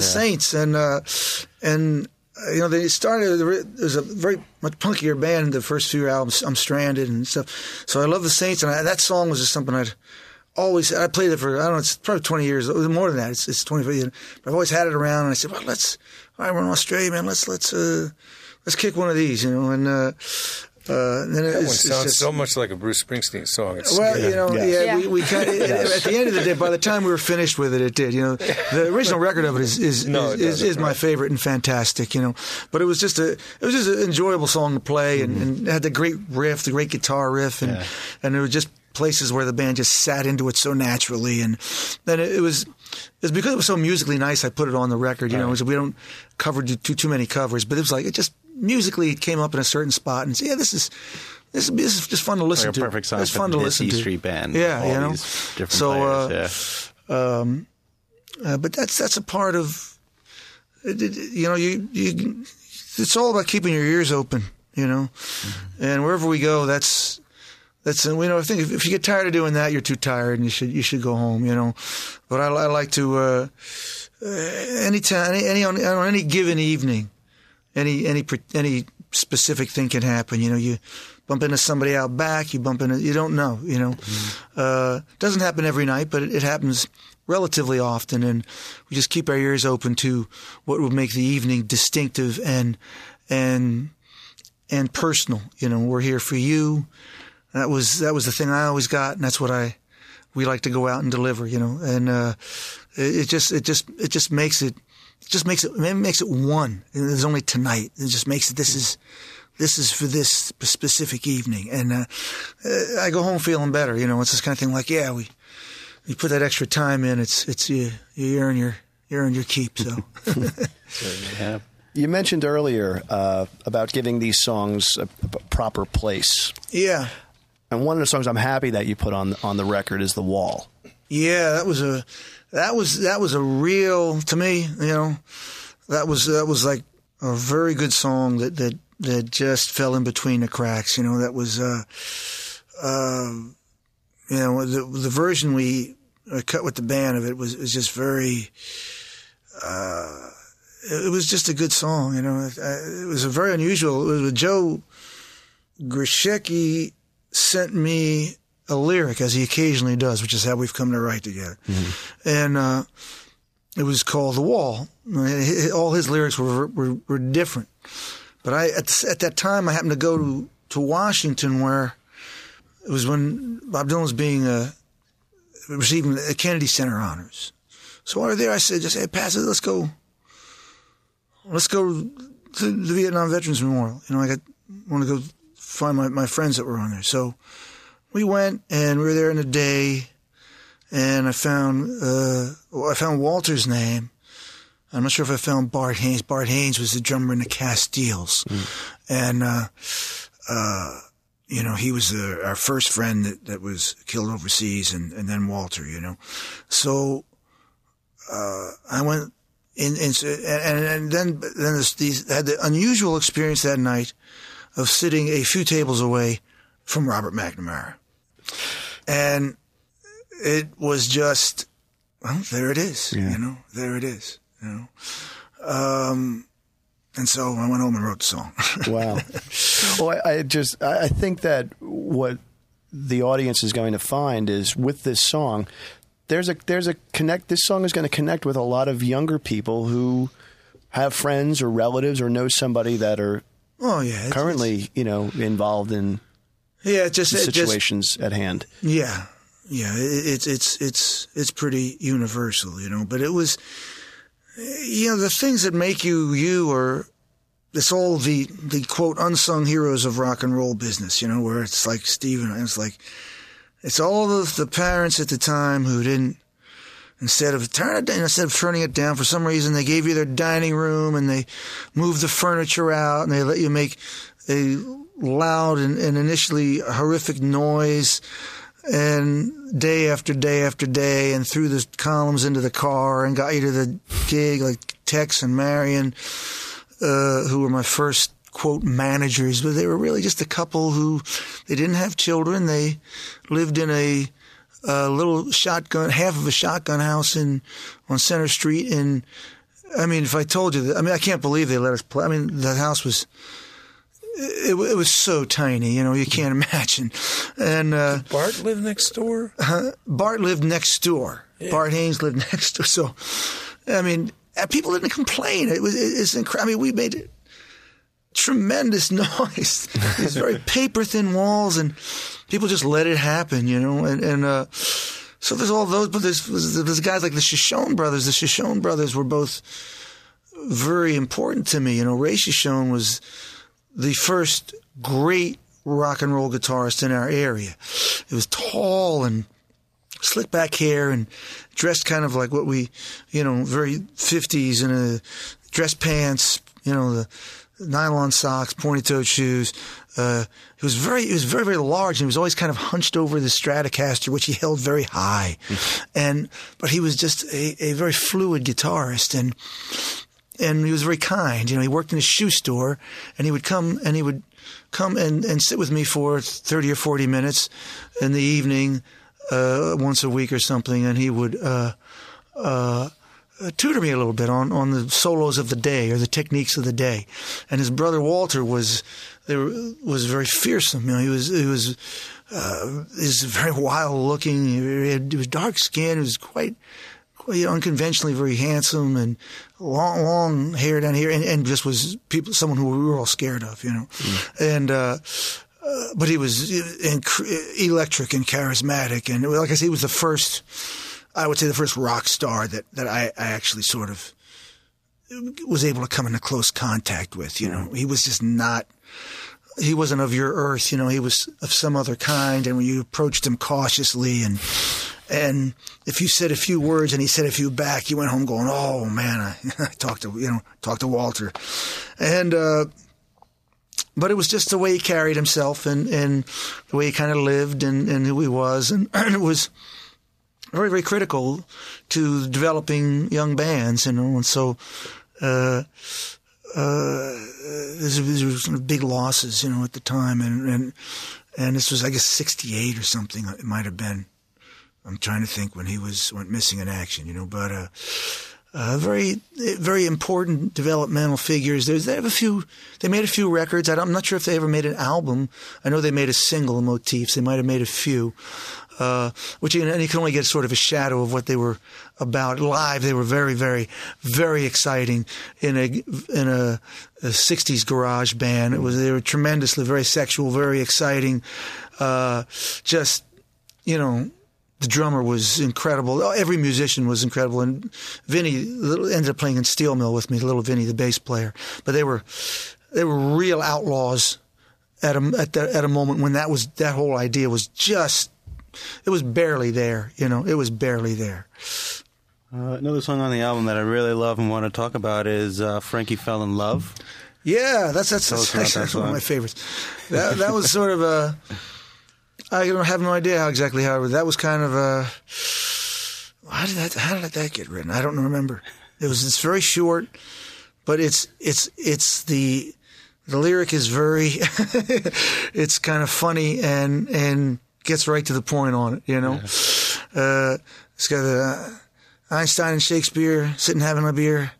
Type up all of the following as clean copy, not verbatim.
the Saints, and they started. There's a very much punkier band in the first few albums. I'm Stranded and stuff. So I love the Saints, and that song was just something I played it for, I don't know, it's probably 20 years, more than that. It's 25 years. But I've always had it around, and I said, well, all right, we're in Australia, man. Let's kick one of these, and then that one sounds so much like a Bruce Springsteen song. We kind of, at the end of the day, by the time we were finished with it, it did. The original record of it is my favorite and fantastic. But it was just an enjoyable song to play, and it had the great riff, the great guitar riff, and it was just places where the band just sat into it so naturally, and then it was because it was so musically nice. I put it on the record, so we don't cover too many covers, but it was like it just musically it came up in a certain spot, and this is just fun to listen to. Perfect song. It's fun to listen to. E Street Band. Yeah, these different players. But that's a part of it's all about keeping your ears open, and wherever we go, that's I think if you get tired of doing that, you're too tired, and you should go home, But I like to anytime, on any given evening, any specific thing can happen. You bump into somebody out back, you don't know. Doesn't happen every night, but it happens relatively often, and we just keep our ears open to what would make the evening distinctive and personal. We're here for you. That was the thing I always got, and that's what we like to go out and deliver, and it just makes it one. There's only tonight. It just makes it this is for this specific evening, and I go home feeling better. It's this kind of thing like, you put that extra time in, it's you earn your keep. So. Yeah. You mentioned earlier about giving these songs a proper place. Yeah. And one of the songs I'm happy that you put on the record is "The Wall." Yeah, that was a real, to me, that was like a very good song that just fell in between the cracks. That was the version we cut with the band of it was just very. It was just a good song. It was a very unusual. It was Joe Grishecki sent me a lyric, as he occasionally does, which is how we've come to write together. Mm-hmm. And it was called "The Wall." All his lyrics were different. But at that time, I happened to go to Washington, where it was when Bob Dylan was receiving the Kennedy Center honors. So while we were there, I said, "Hey, pass it. Let's go to the Vietnam Veterans Memorial." I want to go find my friends that were on there. So we went, and we were there in a day, and I found Walter's name. I'm not sure if I found Bart Haynes. Bart Haynes was the drummer in the Castiles. And, he was our first friend that was killed overseas, and then Walter, So, I went in, and then had the unusual experience that night of sitting a few tables away from Robert McNamara. And it was just, there it is, there it is, And so I went home and wrote the song. Wow. Well, I think that what the audience is going to find is with this song, there's a connect. This song is going to connect with a lot of younger people who have friends or relatives or know somebody that are currently involved in situations at hand. Yeah, it's pretty universal, But it was, the things that make you or it's all the quote unsung heroes of rock and roll business, where it's like Stephen. It's like it's all of the parents at the time who didn't. Instead of turning it down, for some reason they gave you their dining room and they moved the furniture out and they let you make a loud and initially horrific noise, and day after day after day, and threw the columns into the car and got you to the gig, like Tex and Marion, who were my first quote managers, but they were really just a couple who they didn't have children. They lived in a little half of a shotgun house on Center Street in I mean, if I told you that, I mean, I can't believe they let us play. I mean, the house was, it was so tiny, you can't imagine. And did Bart live next door? Bart lived next door. Yeah. Bart Haynes lived next door. So, I mean, people didn't complain. It's incredible. I mean, we made tremendous noise. These very paper thin walls, and people just let it happen, and so there's all those, but there's guys like the Shoshone brothers. The Shoshone brothers were both very important to me. Ray Shoshone was the first great rock and roll guitarist in our area. He was tall and slick back hair and dressed kind of like what we, very 50s in dress pants, the nylon socks, pointy-toed shoes. He was very, very large, and he was always kind of hunched over the Stratocaster, which he held very high. But he was just a very fluid guitarist, and he was very kind. He worked in a shoe store, and he would come and sit with me for 30 or 40 minutes in the evening, once a week or something, and he would tutor me a little bit on the solos of the day or the techniques of the day. And his brother Walter was very fearsome. He was very wild looking. He was dark skinned. He was quite unconventionally very handsome and long hair down here, and just was someone who we were all scared of, And but he was electric and charismatic, and like I say, he was the first. I would say the first rock star that I actually sort of was able to come into close contact with. He was just not. He wasn't of your earth. He was of some other kind, and when you approached him cautiously and if you said a few words and he said a few back, you went home going, "Oh man, I talked to Walter," and but it was just the way he carried himself and the way he kind of lived and who he was, and it was very, very critical to developing young bands, and so there were big losses, at the time, and this was, I guess, 1968 or something. It might have been. I'm trying to think when he went missing in action, but very, very important developmental figures. They made a few records. I'm not sure if they ever made an album. I know they made a single, Motifs. They might have made a few. Which you can only get sort of a shadow of what they were about. Live, they were very, very, very exciting in a 60s garage band. They were tremendously, very sexual, very exciting. The drummer was incredible. Every musician was incredible, and Vinny ended up playing in Steel Mill with me, little Vinny, the bass player. But they were real outlaws at a moment when that whole idea was just. It was barely there, It was barely there. Another song on the album that I really love and want to talk about is "Frankie Fell in Love." Yeah, that's actually one of my favorites. That was sort of a. I have no idea how that was kind of a. How did that get written? I don't remember. It's very short, but it's the lyric is very. It's kind of funny and. Gets right to the point on it, Yeah. It's got Einstein and Shakespeare sitting having a beer.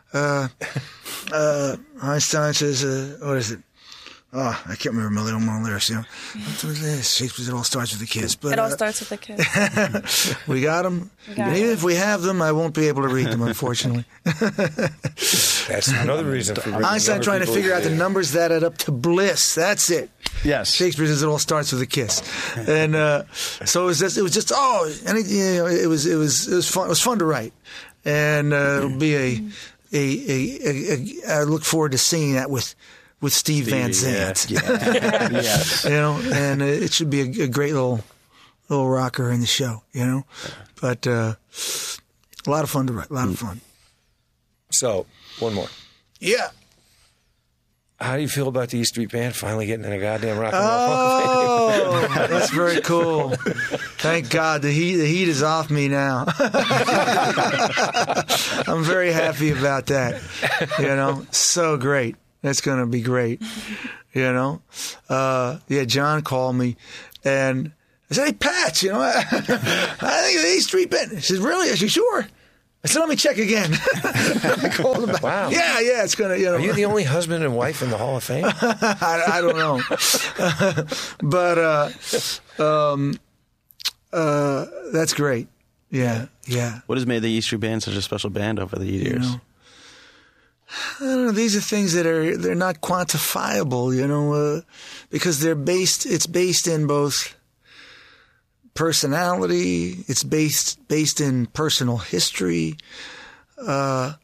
Einstein says, what is it? Oh, I can't remember my little lyrics, Shakespeare, it all starts with a kiss. But, it all starts with a kiss. We got them. And even if we have them, I won't be able to read them, unfortunately. That's another reason for Einstein trying to figure out the numbers that add up to bliss. That's it. Yes. Shakespeare says it all starts with a kiss. And so it was just it was fun. It was fun to write. And it'll be I look forward to singing that with Steve Van Zandt. Yeah. Yes. And it should be a great little rocker in the show, But a lot of fun to write, a lot of fun. So, one more. Yeah. How do you feel about the E Street Band finally getting in a goddamn rock and roll? Oh, that's very cool. Thank God the heat is off me now. I'm very happy about that. So great. That's going to be great. John called me and I said, "Hey, Pat, I think the E Street Band." He says, "Really?" I said, "Sure." I said, let me check again. I called him back. Wow. Yeah, it's going to, Are you the only husband and wife in the Hall of Fame? I don't know. But that's great. Yeah. What has made the E Street Band such a special band over the years? You know, I don't know. These are things that they're not quantifiable, because it's based in both personality, it's based in personal history. Rock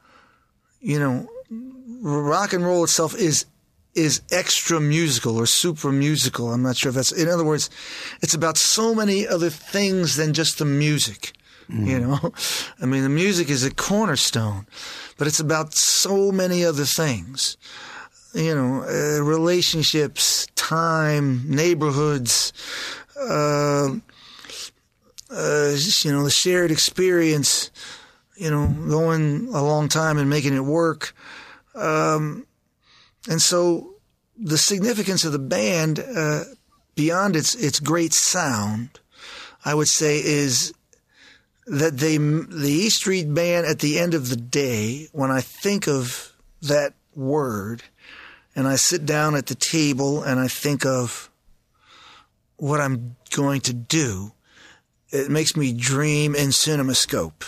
and roll itself is extra musical or supra musical. I'm not sure if that's, in other words, it's about so many other things than just the music. I mean, the music is a cornerstone, but it's about so many other things. Relationships, time, neighborhoods, the shared experience, going a long time and making it work. And so the significance of the band, beyond its great sound, I would say is that the E Street Band, at the end of the day, when I think of that word and I sit down at the table and I think of what I'm going to do, it makes me dream in CinemaScope.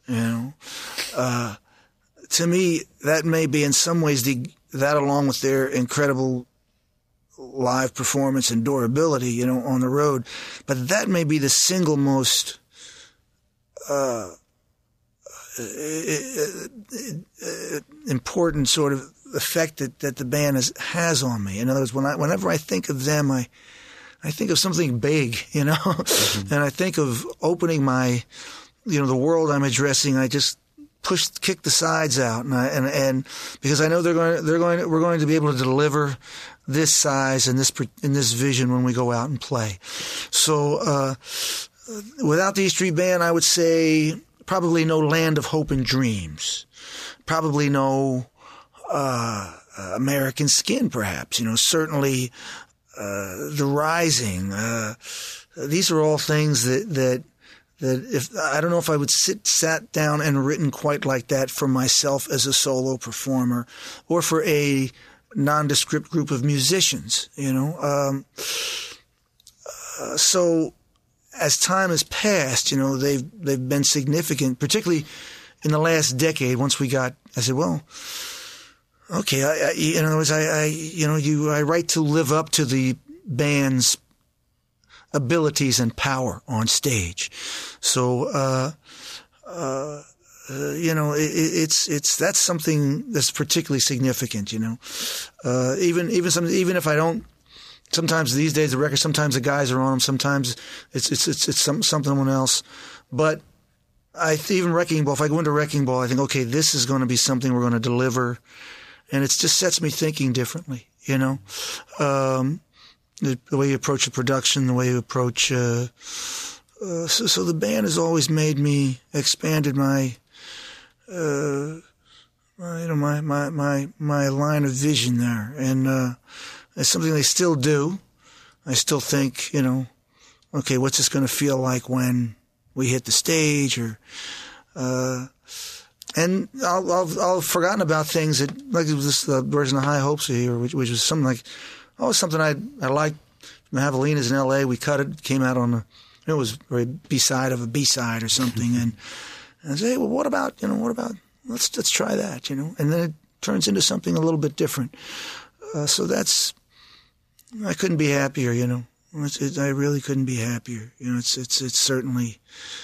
To me, that may be in some ways that along with their incredible live performance and durability, on the road, but that may be the single most important sort of effect that the band has on me. In other words, whenever I think of them, I think of something big, mm-hmm. And I think of opening my, the world I'm addressing. I just kick the sides out, and because I know we're going to be able to deliver this size and this vision when we go out and play. So, without the E Street Band, I would say probably no Land of Hope and Dreams, probably no American Skin, perhaps. Certainly The Rising. These are all things that if I don't know if I would sat down and written quite like that for myself as a solo performer, or for a nondescript group of musicians. So as time has passed, they've been significant, particularly in the last decade. Once I said, well, okay, in other words, I write to live up to the band's abilities and power on stage. So, that's something that's particularly significant, even if I don't. Sometimes these days the records, sometimes the guys are on them, sometimes it's someone else. But even Wrecking Ball, if I go into Wrecking Ball, I think, okay, this is going to be something we're going to deliver, and it just sets me thinking differently. The way you approach the production, the way you approach. So the band has always made me expanded my line of vision there, and it's something they still do. I still think, okay, what's this going to feel like when we hit the stage, or and I'll have forgotten about things that, like, it was this Birds in the High Hopes here, which was something like, something I liked from Javelinas in L.A. We cut it, came out on it was a B-side of a B-side or something, and I say, hey, well, what about let's try that, and then it turns into something a little bit different. So I couldn't be happier, I really couldn't be happier. It's certainly,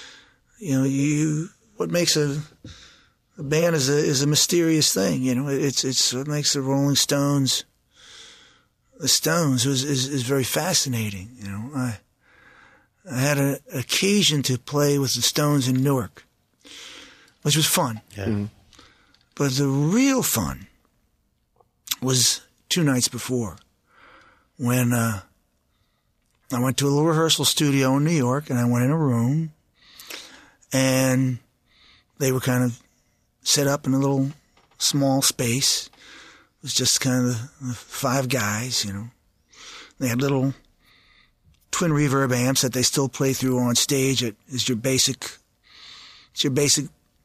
what makes a band is a mysterious thing. It's what makes the Rolling Stones. The Stones is very fascinating. I had an occasion to play with the Stones in Newark, which was fun. Yeah. Mm-hmm. But the real fun was 2 nights before, when I went to a little rehearsal studio in New York, and I went in a room, and they were kind of set up in a little small space. It was just kind of the 5 guys, They had little twin reverb amps that they still play through on stage. It's your basic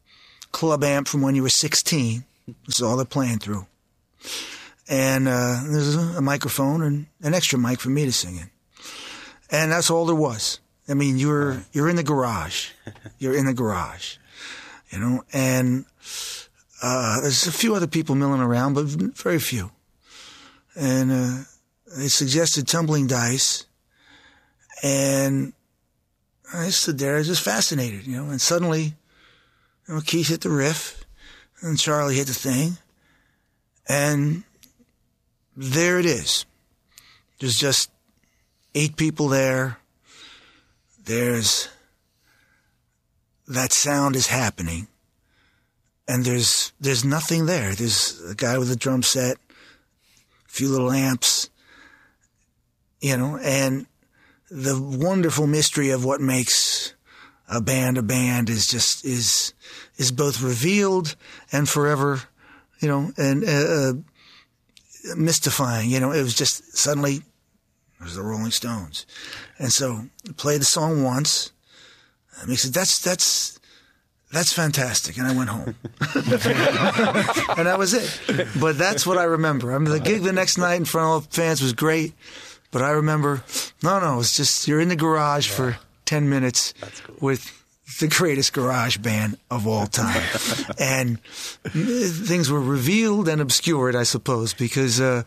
club amp from when you were 16. This is all they're playing through. And there's a microphone and an extra mic for me to sing in. And that's all there was. I mean, you're in the garage. You're in the garage, you know. And there's a few other people milling around, but very few. And they suggested tumbling dice. And I stood there, just fascinated, you know. And suddenly, you know, Keith hit the riff, and Charlie hit the thing, and there it is. There's just 8 people there. There's that sound is happening, and there's nothing there. There's a guy with a drum set, a few little amps, you know, and the wonderful mystery of what makes a band is both revealed and forever, you know, and mystifying. You know, it was just suddenly it was the Rolling Stones, and so played the song once. And he said, "That's fantastic," and I went home, and that was it. But that's what I remember. I mean, the gig the next night in front of all the fans was great. But I remember, no, it's just you're in the garage for 10 minutes with the greatest garage band of all time. And things were revealed and obscured, I suppose, because it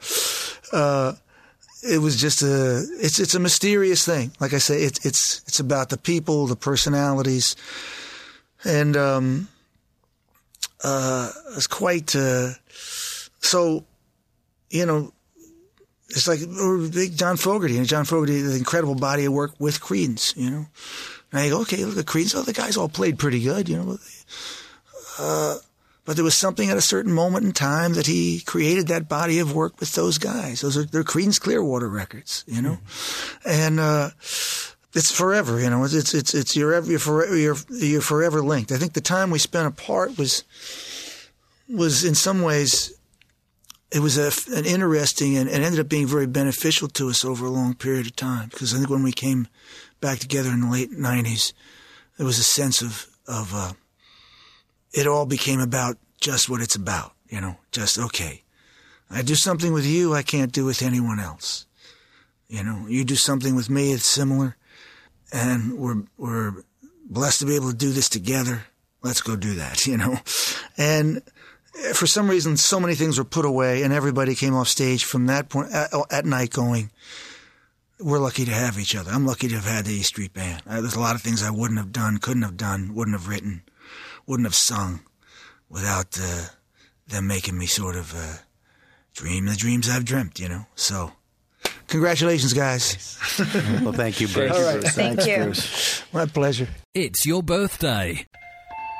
was just it's a mysterious thing. Like I say, it's about the people, the personalities. And it's quite so, you know, it's like big John Fogerty, and John Fogerty, the incredible body of work with Creedence, you know. And I go, okay, look at Creedence. Oh, the guys all played pretty good, you know. But there was something at a certain moment in time that he created that body of work with those guys. They're Creedence Clearwater records, you know. And it's forever, you know. It's you're forever linked. I think the time we spent apart was in some ways. It was an interesting and ended up being very beneficial to us over a long period of time. Because I think when we came back together in the late 90s, there was a sense of it all became about just what it's about, you know. Just, okay, I do something with you I can't do with anyone else. You know, you do something with me, it's similar. And we're blessed to be able to do this together. Let's go do that, you know. And for some reason, so many things were put away, and everybody came off stage from that point at night going, we're lucky to have each other. I'm lucky to have had the E Street Band. There's a lot of things I wouldn't have done, couldn't have done, wouldn't have written, wouldn't have sung without them making me sort of dream the dreams I've dreamt, you know. So, congratulations, guys. Well, thank you, Bruce. All right, Thank thanks, you. Bruce. My pleasure. It's your birthday.